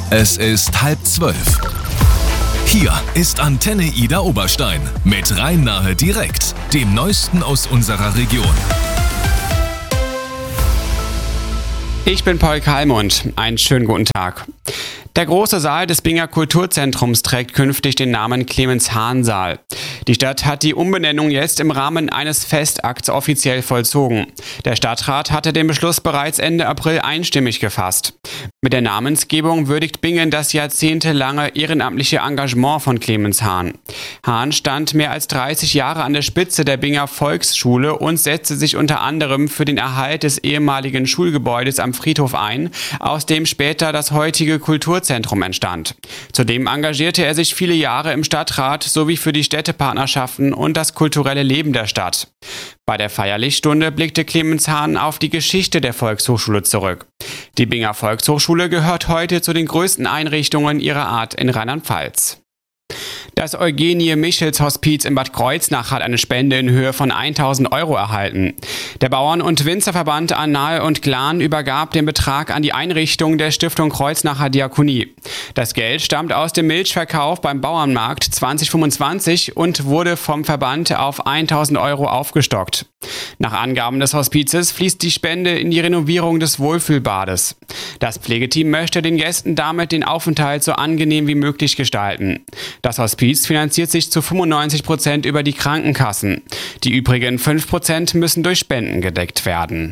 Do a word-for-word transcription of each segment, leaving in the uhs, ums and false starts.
Es ist halb zwölf. Hier ist Antenne Ida Oberstein mit Rhein-Nahe direkt, dem Neuesten aus unserer Region. Ich bin Paul Kalmund. Einen schönen guten Tag. Der große Saal des Binger Kulturzentrums trägt künftig den Namen Clemens-Hahn-Saal. Die Stadt hat die Umbenennung jetzt im Rahmen eines Festakts offiziell vollzogen. Der Stadtrat hatte den Beschluss bereits Ende April einstimmig gefasst. Mit der Namensgebung würdigt Bingen das jahrzehntelange ehrenamtliche Engagement von Clemens Hahn. Hahn stand mehr als dreißig Jahre an der Spitze der Binger Volksschule und setzte sich unter anderem für den Erhalt des ehemaligen Schulgebäudes am Friedhof ein, aus dem später das heutige Kulturzentrum entstand. Zudem engagierte er sich viele Jahre im Stadtrat sowie für die Städtepartnerschaften und das kulturelle Leben der Stadt. Bei der Feierlichstunde blickte Clemens Hahn auf die Geschichte der Volkshochschule zurück. Die Binger Volkshochschule gehört heute zu den größten Einrichtungen ihrer Art in Rheinland-Pfalz. Das Eugenie-Michels-Hospiz in Bad Kreuznach hat eine Spende in Höhe von tausend Euro erhalten. Der Bauern- und Winzerverband Annal und Glan übergab den Betrag an die Einrichtung der Stiftung Kreuznacher Diakonie. Das Geld stammt aus dem Milchverkauf beim Bauernmarkt zwanzig fünfundzwanzig und wurde vom Verband auf tausend Euro aufgestockt. Nach Angaben des Hospizes fließt die Spende in die Renovierung des Wohlfühlbades. Das Pflegeteam möchte den Gästen damit den Aufenthalt so angenehm wie möglich gestalten. Das Hospiz finanziert sich zu fünfundneunzig Prozent über die Krankenkassen. Die übrigen fünf Prozent müssen durch Spenden gedeckt werden.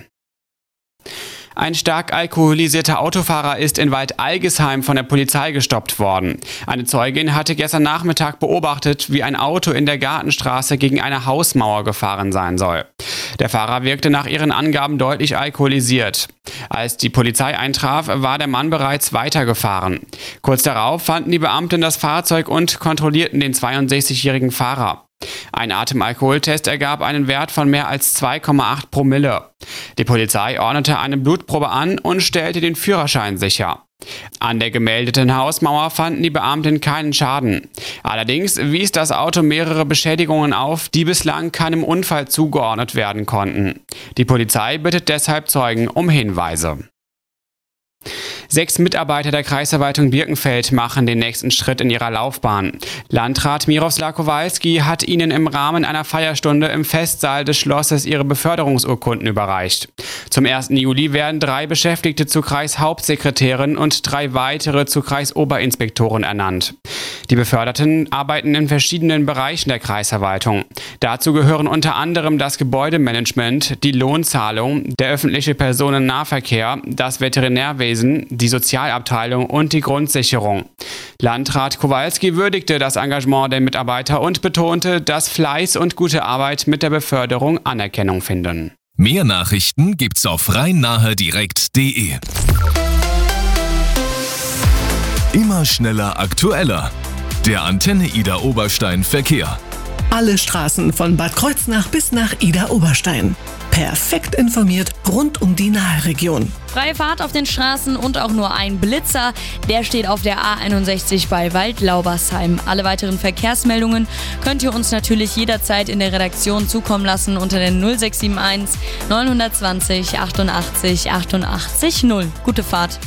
Ein stark alkoholisierter Autofahrer ist in Waldalgesheim von der Polizei gestoppt worden. Eine Zeugin hatte gestern Nachmittag beobachtet, wie ein Auto in der Gartenstraße gegen eine Hausmauer gefahren sein soll. Der Fahrer wirkte nach ihren Angaben deutlich alkoholisiert. Als die Polizei eintraf, war der Mann bereits weitergefahren. Kurz darauf fanden die Beamten das Fahrzeug und kontrollierten den zweiundsechzigjährigen Fahrer. Ein Atemalkoholtest ergab einen Wert von mehr als zwei Komma acht Promille. Die Polizei ordnete eine Blutprobe an und stellte den Führerschein sicher. An der gemeldeten Hausmauer fanden die Beamten keinen Schaden. Allerdings wies das Auto mehrere Beschädigungen auf, die bislang keinem Unfall zugeordnet werden konnten. Die Polizei bittet deshalb Zeugen um Hinweise. Sechs Mitarbeiter der Kreisverwaltung Birkenfeld machen den nächsten Schritt in ihrer Laufbahn. Landrat Miroslav Kowalski hat ihnen im Rahmen einer Feierstunde im Festsaal des Schlosses ihre Beförderungsurkunden überreicht. Zum ersten Juli werden drei Beschäftigte zu Kreishauptsekretärin und drei weitere zu Kreisoberinspektoren ernannt. Die Beförderten arbeiten in verschiedenen Bereichen der Kreisverwaltung. Dazu gehören unter anderem das Gebäudemanagement, die Lohnzahlung, der öffentliche Personennahverkehr, das Veterinärwesen, die Sozialabteilung und die Grundsicherung. Landrat Kowalski würdigte das Engagement der Mitarbeiter und betonte, dass Fleiß und gute Arbeit mit der Beförderung Anerkennung finden. Mehr Nachrichten gibt's auf rhein-nahe direkt punkt de. Immer schneller, aktueller. Der Antenne Ida Oberstein Verkehr. Alle Straßen von Bad Kreuznach bis nach Ida Oberstein. Perfekt informiert rund um die Nahe-Region. Freie Fahrt auf den Straßen und auch nur ein Blitzer, der steht auf der A einundsechzig bei Waldlaubersheim. Alle weiteren Verkehrsmeldungen könnt ihr uns natürlich jederzeit in der Redaktion zukommen lassen unter der null sechs sieben eins neun zwei null achtundachtzig achtundachtzig null. Gute Fahrt!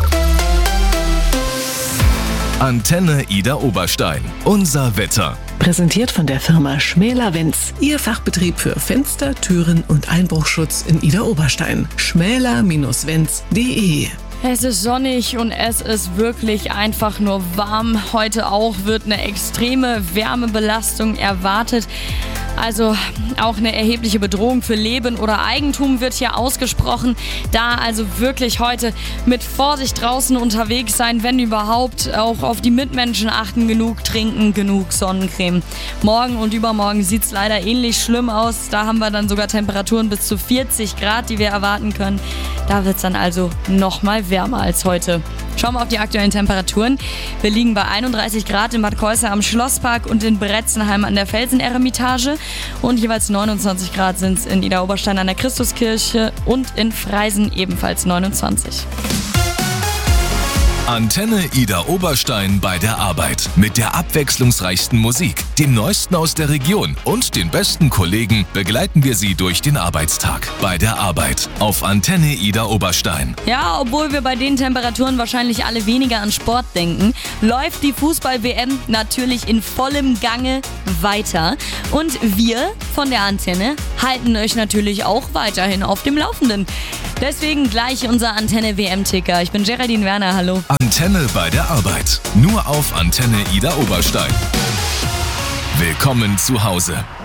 Antenne Ida Oberstein. Unser Wetter. Präsentiert von der Firma Schmäler-Wenz. Ihr Fachbetrieb für Fenster, Türen und Einbruchschutz in Ida Oberstein. schmäler Wenz punkt de. Es ist sonnig und es ist wirklich einfach nur warm. Heute auch wird eine extreme Wärmebelastung erwartet. Also auch eine erhebliche Bedrohung für Leben oder Eigentum wird hier ausgesprochen. Da also wirklich heute mit Vorsicht draußen unterwegs sein, wenn überhaupt. Auch auf die Mitmenschen achten, genug trinken, genug Sonnencreme. Morgen und übermorgen sieht es leider ähnlich schlimm aus. Da haben wir dann sogar Temperaturen bis zu vierzig Grad, die wir erwarten können. Da wird es dann also nochmal wärmer als heute. Schauen wir auf die aktuellen Temperaturen. Wir liegen bei einunddreißig Grad in Bad Kreuznach am Schlosspark und in Bretzenheim an der Felseneremitage. Und jeweils neunundzwanzig Grad sind es in Ida Oberstein an der Christuskirche und in Freisen ebenfalls neunundzwanzig. Antenne Ida Oberstein bei der Arbeit. Mit der abwechslungsreichsten Musik, dem Neuesten aus der Region und den besten Kollegen begleiten wir Sie durch den Arbeitstag. Bei der Arbeit auf Antenne Ida Oberstein. Ja, obwohl wir bei den Temperaturen wahrscheinlich alle weniger an Sport denken, läuft die Fußball-W M natürlich in vollem Gange weiter. Und wir von der Antenne halten euch natürlich auch weiterhin auf dem Laufenden. Deswegen gleich unser Antenne-W M-Ticker. Ich bin Geraldine Werner, hallo. Antenne bei der Arbeit. Nur auf Antenne Ida Oberstein. Willkommen zu Hause.